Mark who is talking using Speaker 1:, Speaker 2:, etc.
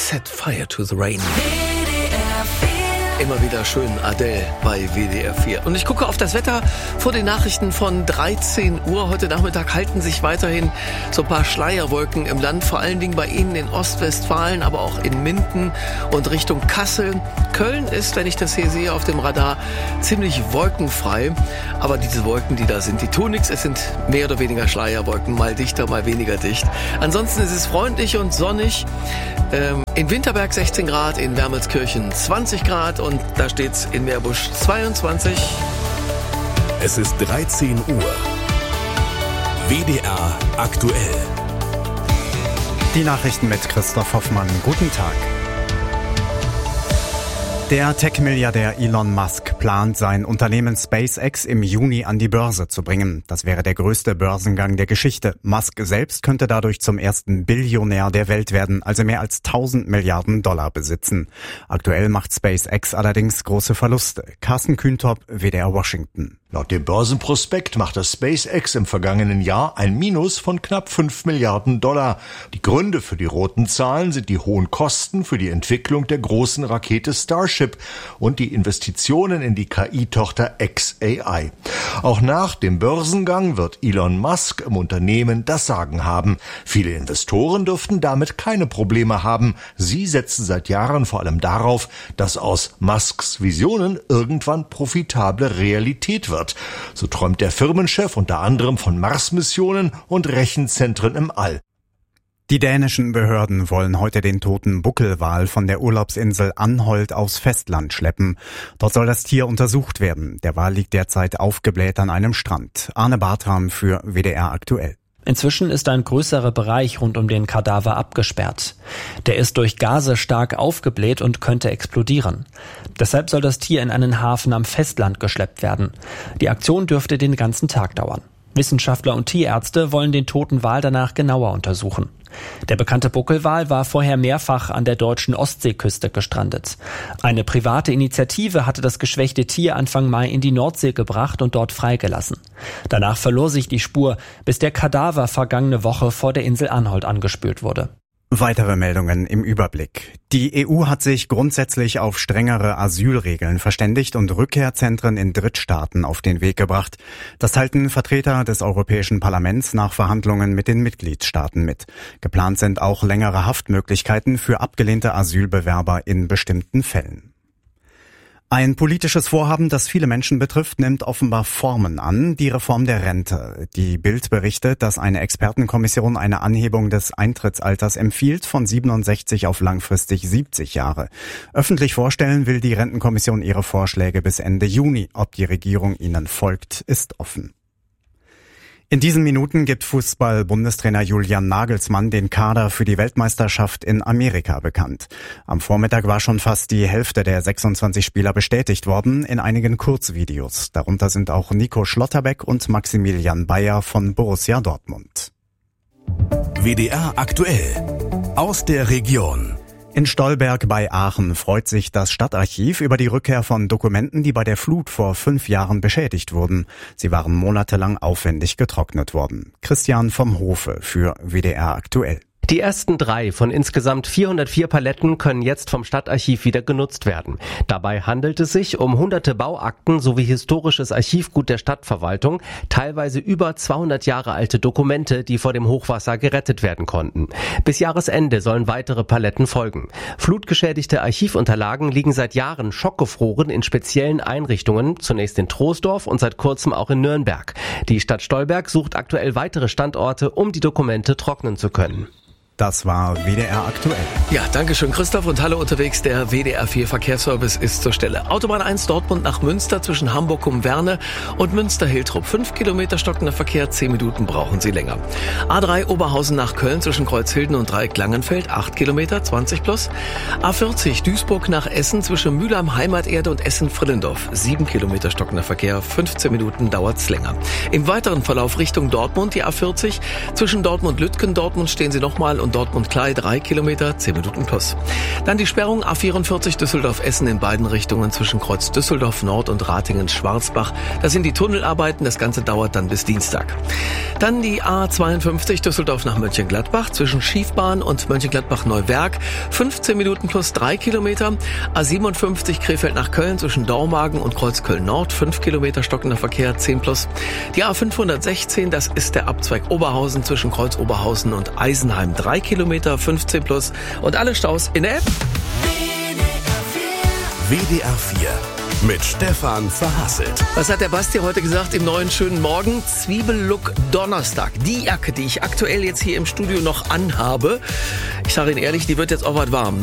Speaker 1: Set Fire to the Rain. Immer wieder schön Adele bei WDR 4. Und ich gucke auf das Wetter vor den Nachrichten von 13 Uhr. Heute Nachmittag halten sich weiterhin so ein paar Schleierwolken im Land. Vor allen Dingen bei Ihnen in Ostwestfalen, aber auch in Minden und Richtung Kassel. Köln ist, wenn ich das hier sehe auf dem Radar, ziemlich wolkenfrei. Aber diese Wolken, die da sind, die tun nichts. Es sind mehr oder weniger Schleierwolken, mal dichter, mal weniger dicht. Ansonsten ist es freundlich und sonnig. In Winterberg 16 Grad, in Wermelskirchen 20 Grad und da steht's in Meerbusch 22.
Speaker 2: Es ist 13 Uhr. WDR aktuell.
Speaker 3: Die Nachrichten mit Christoph Hoffmann. Guten Tag. Der Tech-Milliardär Elon Musk plant, sein Unternehmen SpaceX im Juni an die Börse zu bringen. Das wäre der größte Börsengang der Geschichte. Musk selbst könnte dadurch zum ersten Billionär der Welt werden, also mehr als 1000 Milliarden Dollar besitzen. Aktuell macht SpaceX allerdings große Verluste. Carsten Kühntop, WDR Washington.
Speaker 4: Laut dem Börsenprospekt machte SpaceX im vergangenen Jahr ein Minus von knapp 5 Milliarden Dollar. Die Gründe für die roten Zahlen sind die hohen Kosten für die Entwicklung der großen Rakete Starship und die Investitionen in die KI-Tochter xAI. Auch nach dem Börsengang wird Elon Musk im Unternehmen das Sagen haben. Viele Investoren dürften damit keine Probleme haben. Sie setzen seit Jahren vor allem darauf, dass aus Musks Visionen irgendwann profitable Realität wird. So träumt der Firmenchef unter anderem von Mars-Missionen und Rechenzentren im All.
Speaker 3: Die dänischen Behörden wollen heute den toten Buckelwal von der Urlaubsinsel Anholt aufs Festland schleppen. Dort soll das Tier untersucht werden. Der Wal liegt derzeit aufgebläht an einem Strand. Arne Bartram für WDR aktuell.
Speaker 5: Inzwischen ist ein größerer Bereich rund um den Kadaver abgesperrt. Der ist durch Gase stark aufgebläht und könnte explodieren. Deshalb soll das Tier in einen Hafen am Festland geschleppt werden. Die Aktion dürfte den ganzen Tag dauern. Wissenschaftler und Tierärzte wollen den toten Wal danach genauer untersuchen. Der bekannte Buckelwal war vorher mehrfach an der deutschen Ostseeküste gestrandet. Eine private Initiative hatte das geschwächte Tier Anfang Mai in die Nordsee gebracht und dort freigelassen. Danach verlor sich die Spur, bis der Kadaver vergangene Woche vor der Insel Anholt angespült wurde.
Speaker 3: Weitere Meldungen im Überblick. Die EU hat sich grundsätzlich auf strengere Asylregeln verständigt und Rückkehrzentren in Drittstaaten auf den Weg gebracht. Das teilten Vertreter des Europäischen Parlaments nach Verhandlungen mit den Mitgliedstaaten mit. Geplant sind auch längere Haftmöglichkeiten für abgelehnte Asylbewerber in bestimmten Fällen. Ein politisches Vorhaben, das viele Menschen betrifft, nimmt offenbar Formen an, die Reform der Rente. Die Bild berichtet, dass eine Expertenkommission eine Anhebung des Eintrittsalters empfiehlt von 67 auf langfristig 70 Jahre. Öffentlich vorstellen will die Rentenkommission ihre Vorschläge bis Ende Juni. Ob die Regierung ihnen folgt, ist offen. In diesen Minuten gibt Fußball-Bundestrainer Julian Nagelsmann den Kader für die Weltmeisterschaft in Amerika bekannt. Am Vormittag war schon fast die Hälfte der 26 Spieler bestätigt worden in einigen Kurzvideos. Darunter sind auch Nico Schlotterbeck und Maximilian Bayer von Borussia Dortmund.
Speaker 2: WDR aktuell. Aus der Region.
Speaker 3: In Stolberg bei Aachen freut sich das Stadtarchiv über die Rückkehr von Dokumenten, die bei der Flut vor 5 Jahren beschädigt wurden. Sie waren monatelang aufwendig getrocknet worden. Christian vom Hofe für WDR aktuell.
Speaker 6: Die ersten 3 von insgesamt 404 Paletten können jetzt vom Stadtarchiv wieder genutzt werden. Dabei handelt es sich um hunderte Bauakten sowie historisches Archivgut der Stadtverwaltung, teilweise über 200 Jahre alte Dokumente, die vor dem Hochwasser gerettet werden konnten. Bis Jahresende sollen weitere Paletten folgen. Flutgeschädigte Archivunterlagen liegen seit Jahren schockgefroren in speziellen Einrichtungen, zunächst in Troisdorf und seit kurzem auch in Nürnberg. Die Stadt Stolberg sucht aktuell weitere Standorte, um die Dokumente trocknen zu können.
Speaker 3: Das war WDR aktuell.
Speaker 1: Ja, danke schön Christoph und hallo unterwegs. Der WDR 4 Verkehrsservice ist zur Stelle. Autobahn 1 Dortmund nach Münster zwischen Hamburg-Umwerne und Münster-Hiltrup. 5 Kilometer stockender Verkehr, 10 Minuten brauchen Sie länger. A3 Oberhausen nach Köln zwischen Kreuzhilden und Dreieck-Langenfeld, 8 Kilometer, 20 plus. A40 Duisburg nach Essen zwischen Mülheim Heimaterde und Essen-Frillendorf. 7 Kilometer stockender Verkehr, 15 Minuten dauert's länger. Im weiteren Verlauf Richtung Dortmund die A40 zwischen Dortmund-Lütgendortmund stehen Sie nochmal und Dortmund-Klei 3 Kilometer, 10 Minuten plus. Dann die Sperrung A44 Düsseldorf-Essen in beiden Richtungen zwischen Kreuz Düsseldorf Nord und Ratingen-Schwarzbach. Das sind die Tunnelarbeiten, das Ganze dauert dann bis Dienstag. Dann die A52 Düsseldorf nach Mönchengladbach zwischen Schiefbahn und Mönchengladbach-Neuwerk, 15 Minuten plus 3 Kilometer. A57 Krefeld nach Köln zwischen Dormagen und Kreuz Köln-Nord, 5 Kilometer stockender Verkehr, 10 plus. Die A516, das ist der Abzweig Oberhausen zwischen Kreuz Oberhausen und Eisenheim, 3 Kilometer, 15 plus. Und alle Staus in der App.
Speaker 2: WDR 4 mit Stefan Verhasselt.
Speaker 1: Was hat der Basti heute gesagt im neuen schönen Morgen? Zwiebellook Donnerstag. Die Jacke, die ich aktuell jetzt hier im Studio noch anhabe, ich sage Ihnen ehrlich, die wird jetzt auch was warm.